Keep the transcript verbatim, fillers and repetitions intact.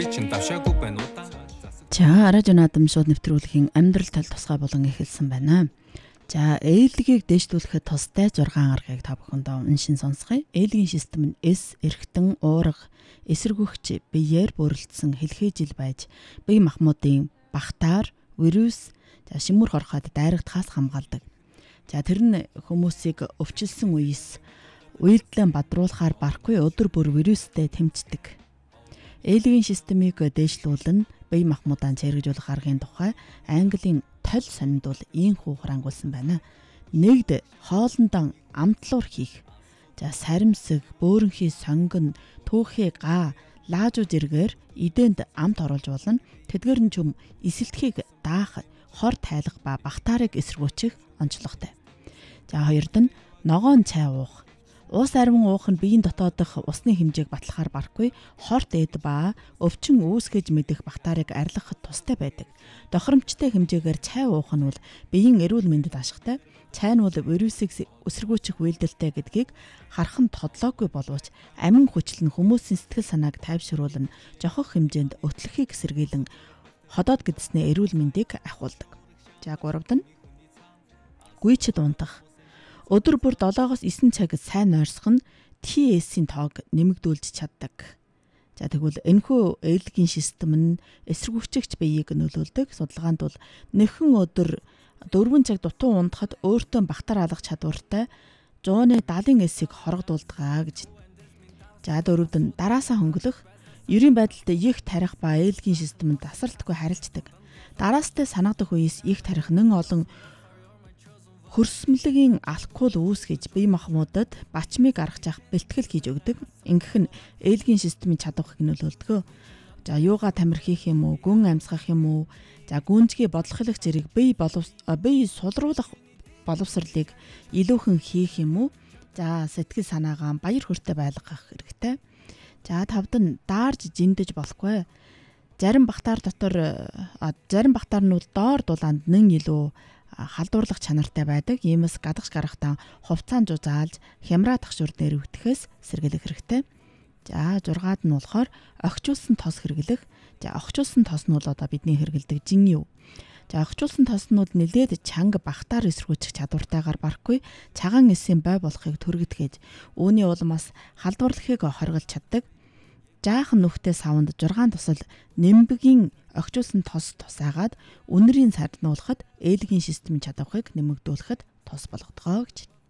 За радио наадам шууд нэвтрүүлгийн амьдрал тал тусгай болон эхэлсэн байна. За ээлгийг дээшлүүлэхэд тустай зургаан аргыг та бүхэндээ уншин сонсгоё. Ээлгийн систем нь эс, эргэтэн, уурга, эсэргүүгч биеэр бүрэлдсэн хэлхий жил байж бие махбодын багтаар, вирус, за шимүр хорхоод дайрагдахаас хамгаалдаг. За тэр нь хүмүүсийг өвчлсөн үеэс үйлдэлэн бадруулахаар барахгүй өдөр бүр вирустэй тэмцдэг. Ээлгийн системийг дээшлүүлэн бие махбодаа зэрэгжүүлэх аргын тухай Английн тол сониндуул ийхүү хурангуулсан байна. Нэгд хоолндон амтлуур хийх. За саримсэг, бөөрөнхий сонгон, түүхий га, лаажуу зэргээр эдээнд амт оруулж болно. Тэдгээр нь ч юм эсэлтхийг даах, хор тайлах ба багтаарыг эсэргүүцэх онцлогтой. За хоёрд нь ногоон цай уух. Уус арвин уух нь биеийн дотоодох усны хэмжээг батлахаар барахгүй, хорт эд ба өвчин үүсгэж мэдэх багтаарыг арилгахад тустай байдаг. Тохиромжтой хэмжээгээр цай уух нь бол биеийн эрүүл мэндэд ашигтай. Цай нь бол вирусыг өсөргөөчих үйлдэлтэй гэдгийг харах нь тодлоогүй боловч амин хүчил нь хүмүүсийн сэтгэл санааг тайвшруулна, жохох хэмжээнд өтлөхийг сэргийлэн ходоод гэдэснээ эрүүл мэндийг ахиулдаг. За гуравд нь гүйчэд унтах. Өдөр бүр долоогоос девять цаг сайн ойрсох нь Ти Эс-ийн тоог нэмэгдүүлж чаддаг. За тэгвэл энэхүү ээлгийн систем нь эсэргүүцэгч биеийг нөлөөлдөг. Судалгаанд бол нэхэн өдөр дөрвөн цаг дутуу унтахад өөртөө багтаар алгах чадвартай one seventy эсийг хорогдуулдаг гэж. За дөрөвд нь дараасаа хөнгөлөх. Ерийн байдалд их тарих ба ээлгийн систем нь тасралтгүй харилцдаг. Дараастай санагдах үеэс их тарих нэн олон хөрсмөлгийн алкогол үүсгэж бие махбодод бачмыг гаргаж авах бэлтгэл хийж өгдөг. Ингэх нь ээлгийн системийн чадварыг нөлөөлдөг. За юугаа тамир хийх юм уу, гүн амьсгах юм уу, за гүнзгий бодлохлох зэрэг бие боловс бие сулруулах боловсролыг илүүхэн хийх юм уу. За сэтгэл санаагаа баяр хөөртэй байлгах хэрэгтэй. За тавд нь даарж зиндэж болохгүй. Зарим багтаар дотор зарим багтаар нь доор дулаанд нэн илүү халдварлах чанартай байдаг. Иймээс гадагш гарахтаа хувцаан жужаалж хямраа тахшуур дээр өвтөхөөс сэргийлэх хэрэгтэй. За зургаад нь болохоор огчулсан тос хэрэглэх. За огчулсан тос нь бол одоо бидний хэрэглэдэг жин юу. За огчулсан тоснууд нэлээд чанга багтаар эсэргүүцэх чадвартайгаар барахгүй цагаан эсийн бой болохыг төргөдгөөж үүний улмаас халдварлахыг хоригдж чаддаг. Жаахан нүхтэй савнд жургаан тусал нэмбэгийн огчулсан тос тусаагаад үнэрийн сарнуулахад ээлгийн системийн чадварыг нэмэгдүүлэхэд тус болгодгоо гэж.